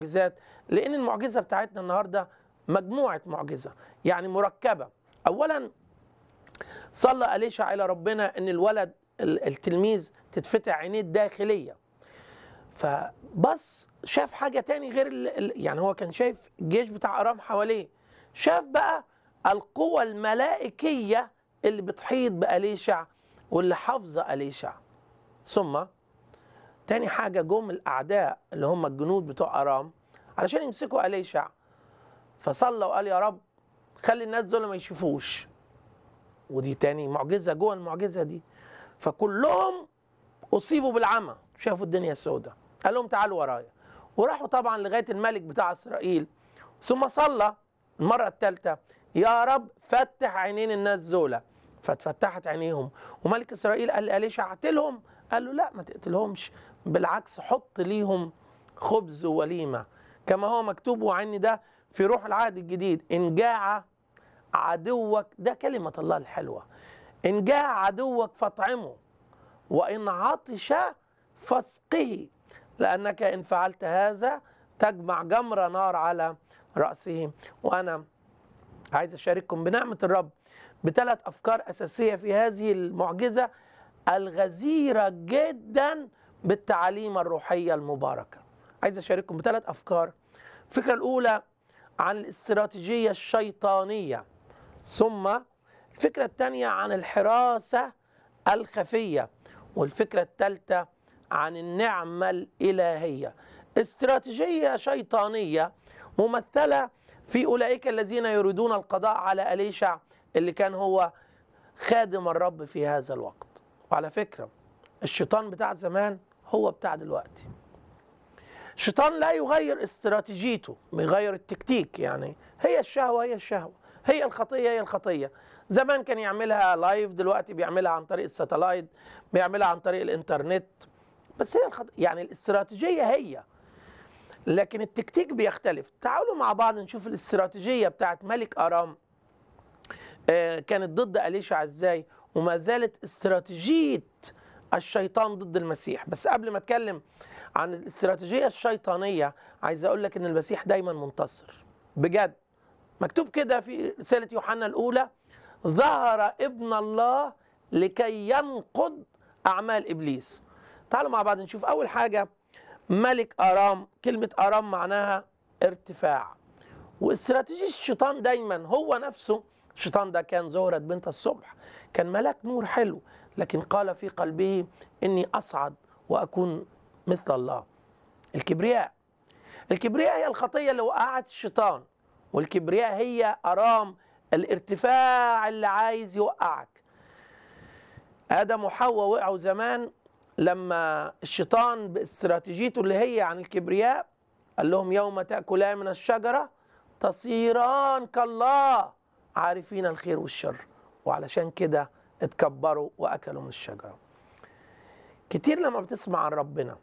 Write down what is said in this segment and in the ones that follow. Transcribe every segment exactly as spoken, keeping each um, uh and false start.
معجزات، لأن المعجزة بتاعتنا النهاردة مجموعة معجزة يعني مركبة. أولا صلى أليشع إلى ربنا أن الولد التلميذ تتفتح عينيه الداخلية، فبص شاف حاجة تاني غير يعني هو كان شايف الجيش بتاع أرام حواليه، شاف بقى القوة الملائكية اللي بتحيط بأليشع واللي حافظة أليشع. ثم تاني حاجة جم الأعداء اللي هم الجنود بتوع أرام علشان يمسكوا أليشع، فصلى وقال يا رب خلي الناس دول ما يشوفوش، ودي تاني معجزة جوه المعجزة دي. فكلهم أصيبوا بالعمى، شافوا الدنيا السوداء، قال لهم تعالوا ورايا، وراحوا طبعا لغاية الملك بتاع إسرائيل. ثم صلى المرة الثالثة يا رب فتح عينين الناس دول، فاتفتحت عينيهم. وملك إسرائيل قال لأليشع اقتلهم، قال له لا ما تقتلهمش، بالعكس حط ليهم خبز ووليمة كما هو مكتوب وعني ده في روح العهد الجديد، إن جاع عدوك، ده كلمة الله الحلوة، إن جاع عدوك فاطعمه وإن عطش فاسقه، لأنك إن فعلت هذا تجمع جمر نار على رأسه. وأنا عايز أشارككم بنعمة الرب بثلاث أفكار أساسية في هذه المعجزة الغزيرة جدا بالتعاليم الروحية المباركة. عايز أشارككم بثلاث أفكار. الفكرة الأولى عن الاستراتيجية الشيطانية، ثم الفكرة الثانية عن الحراسة الخفية، والفكرة الثالثة عن النعمة الإلهية. استراتيجية شيطانية ممثلة في أولئك الذين يريدون القضاء على أليشع اللي كان هو خادم الرب في هذا الوقت. وعلى فكرة الشيطان بتاع زمان هو بتاع دلوقتي. الشيطان لا يغير استراتيجيته، بيغير التكتيك، يعني هي الشهوة هي الشهوة، هي الخطية هي الخطية. زمان كان يعملها لايف، دلوقتي بيعملها عن طريق الساتلايت، بيعملها عن طريق الانترنت، بس هي الخط... يعني الاستراتيجية هي، لكن التكتيك بيختلف. تعالوا مع بعض نشوف الاستراتيجية بتاعت ملك أرام آه كانت ضد أليشع ازاي، وما زالت استراتيجية الشيطان ضد المسيح. بس قبل ما اتكلم عن الاستراتيجية الشيطانية عايز اقول لك ان المسيح دايما منتصر بجد. مكتوب كده في رسالة يوحنا الأولى ظهر ابن الله لكي ينقض أعمال إبليس. تعالوا مع بعض نشوف أول حاجة ملك أرام. كلمة أرام معناها ارتفاع، واستراتيجية الشيطان دايما هو نفسه. الشيطان ده كان زهرة بنت الصبح، كان ملاك نور حلو، لكن قال في قلبه إني أصعد وأكون مثل الله. الكبرياء، الكبرياء هي الخطية اللي وقعت الشيطان، والكبرياء هي أرام الارتفاع اللي عايز يوقعك. آدم وحواء وقعوا زمان لما الشيطان باستراتيجيته اللي هي عن الكبرياء قال لهم يوم تأكلان من الشجرة تصيران كالله عارفين الخير والشر، وعلشان كده اتكبروا وأكلوا من الشجرة. كتير لما بتسمع عن ربنا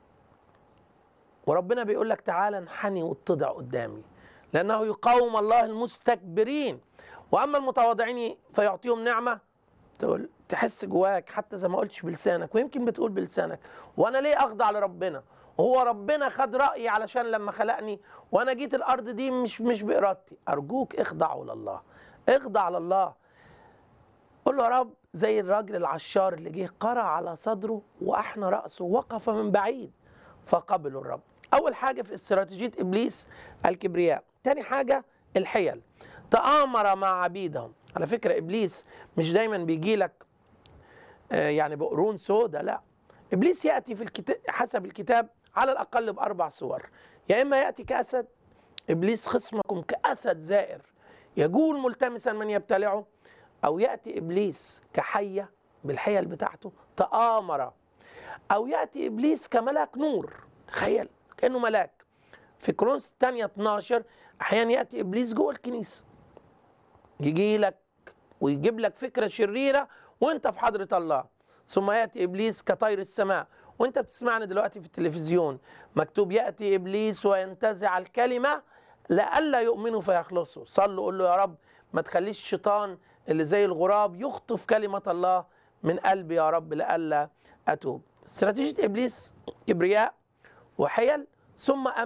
وربنا بيقول لك تعالى انحني واتضع قدامي، لأنه يقاوم الله المستكبرين وأما المتواضعين فيعطيهم نعمة، تقول تحس جواك حتى زي ما قلتش بلسانك، ويمكن بتقول بلسانك وأنا ليه أخضع لربنا؟ وهو ربنا خد رأيي علشان لما خلقني وأنا جيت الأرض دي مش مش بإرادتي. أرجوك اخضعوا لله، اخضع لله. قل له يا رب زي الراجل العشار اللي جه قرع على صدره وأحنى رأسه وقف من بعيد فقبلوا الرب. أول حاجة في استراتيجية إبليس الكبرياء. تاني حاجة الحيل، تآمر مع عبيدهم. على فكرة إبليس مش دايما بيجي لك آه يعني بقرون سودة، لا، إبليس يأتي في الكتاب حسب الكتاب على الأقل بأربع صور. يا إما يأتي كأسد، إبليس خصمكم كأسد زائر يجول ملتمسا من يبتلعه، أو يأتي إبليس كحية بالحيل بتاعته تآمر، أو يأتي إبليس كملاك نور، تخيل كأنه ملاك. في كورنثوس الثانية اتناشر أحيانا يأتي إبليس جوه الكنيسة يجي لك ويجيب لك فكرة شريرة وانت في حضرة الله. ثم يأتي إبليس كطير السماء، وانت بتسمعني دلوقتي في التلفزيون مكتوب يأتي إبليس وينتزع الكلمة لئلا يؤمنوا فيخلصوا. صلوا قول له يا رب ما تخليش الشيطان اللي زي الغراب يخطف كلمة الله من قلبي يا رب لئلا أتوب. استراتيجية إبليس كبرياء وحيل ثم